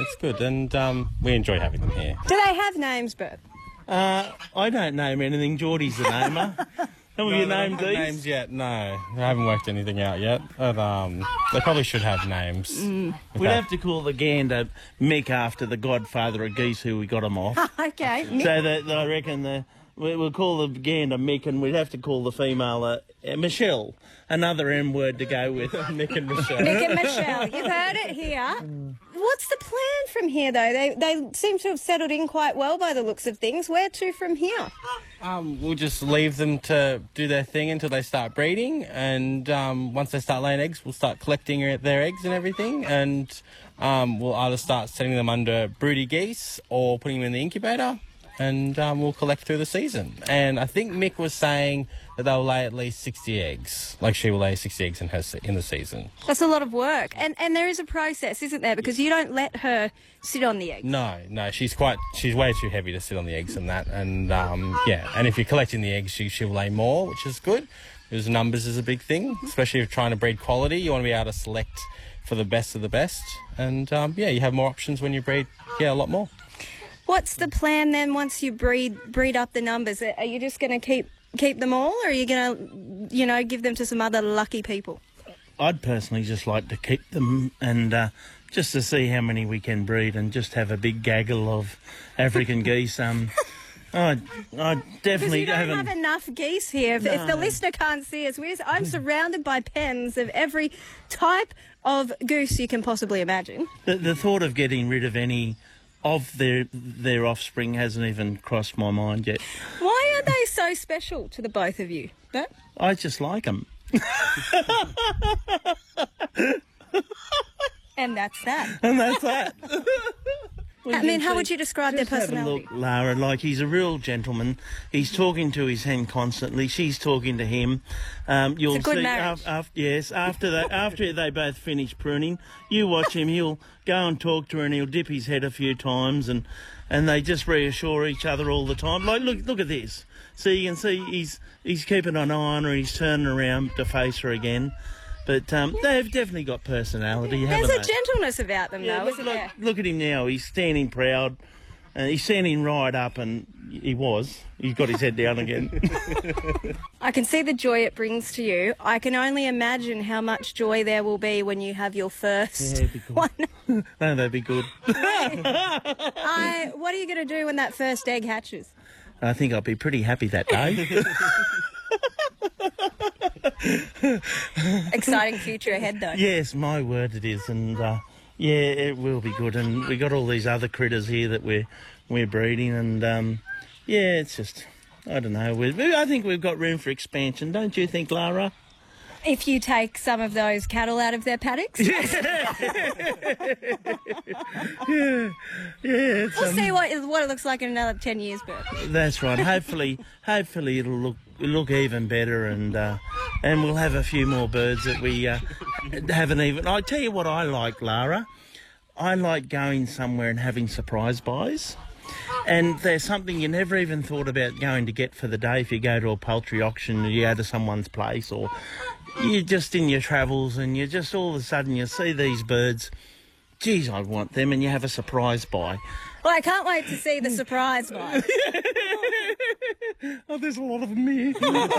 it's good, and we enjoy having them here. Do they have names, Bert? I don't name anything. Geordie's the namer. Have you named these? Names yet? No, I haven't worked anything out yet. But they probably should have names. We'd have to call the gander Mick after the godfather of geese who we got him off. Okay. So that I reckon we'll call the gander Mick, and we'd have to call the female Michelle. Another M word to go with. Nick and Michelle. Mick and Michelle, you've heard it here. What's the plan from here, though? They seem to have settled in quite well by the looks of things. Where to from here? We'll just leave them to do their thing until they start breeding, and once they start laying eggs, we'll start collecting their eggs and everything, and we'll either start setting them under broody geese or putting them in the incubator, and we'll collect through the season. And I think Mick was saying that they'll lay at least 60 eggs. Like, she will lay 60 eggs in the season. That's a lot of work. And there is a process, isn't there? Because you don't let her sit on the eggs. No, she's way too heavy to sit on the eggs and that. And, and if you're collecting the eggs, she'll lay more, which is good, because numbers is a big thing, especially if you're trying to breed quality. You want to be able to select for the best of the best. And, you have more options when you breed, a lot more. What's the plan then once you breed up the numbers? Are you just going to keep them all, or are you going to, give them to some other lucky people? I'd personally just like to keep them and just to see how many we can breed and just have a big gaggle of African geese. I definitely you don't have enough geese here. If the listener can't see us, I'm surrounded by pens of every type of goose you can possibly imagine. The thought of getting rid of any of their offspring hasn't even crossed my mind yet. Why are they so special to the both of you? Bert? I just like them. And that's that. And that's that. How would you describe their personality? Have a look, Lara, like he's a real gentleman. He's talking to his hen constantly. She's talking to him. You'll it's a good see marriage. After they both finish pruning, you watch him. He'll go and talk to her, and he'll dip his head a few times, and they just reassure each other all the time. Like, look at this. See, you can see he's keeping an eye on her. He's turning around to face her again. But they've definitely got personality, haven't There's they? a gentleness about them, though, isn't there? Look at him now. He's standing proud. He's standing right up, and he's got his head down again. I can see the joy it brings to you. I can only imagine how much joy there will be when you have your first one. No, that'd be good. What are you going to do when that first egg hatches? I think I'll be pretty happy that day. Exciting future ahead, though. Yes, my word it is, and it will be good. And we got all these other critters here that we're breeding, and it's just, I don't know. I think we've got room for expansion, don't you think, Lara? If you take some of those cattle out of their paddocks? Yeah. We'll see what it looks like in another 10 years, Bert. That's right. Hopefully it'll look even better, and we'll have a few more birds that we haven't even. I tell you what I like, Lara. I like going somewhere and having surprise buys. And there's something you never even thought about going to get for the day if you go to a poultry auction or you go to someone's place, or you're just in your travels and you just all of a sudden you see these birds. Geez, I want them, and you have a surprise buy. Well, I can't wait to see the surprise buy. Oh, there's a lot of them here.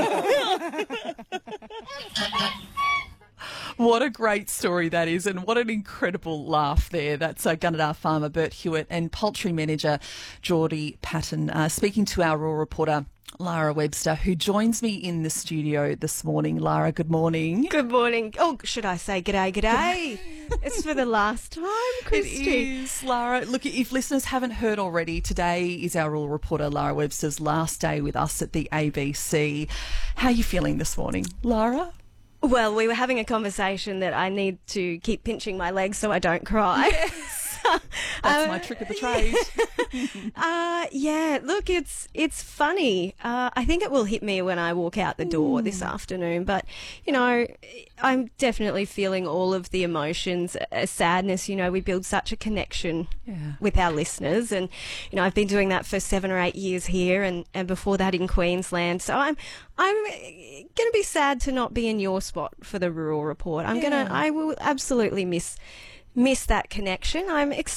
What a great story that is, and what an incredible laugh there. That's Gunnedah farmer Bert Hewitt and poultry manager Geordie Patton speaking to our rural reporter Lara Webster, who joins me in the studio this morning. Lara, good morning. Good morning. Oh, should I say g'day? It's for the last time, Christy. It is, Lara. Look, if listeners haven't heard already, today is our rural reporter Lara Webster's last day with us at the ABC. How are you feeling this morning, Lara? Well, we were having a conversation that I need to keep pinching my legs so I don't cry. Yes. That's my trick of the trade. Look, it's funny. I think it will hit me when I walk out the door this afternoon. But, I'm definitely feeling all of the emotions, sadness. We build such a connection with our listeners. And, I've been doing that for 7 or 8 years here and before that in Queensland. So I'm going to be sad to not be in your spot for the Rural Report. I will absolutely miss that connection. I'm excited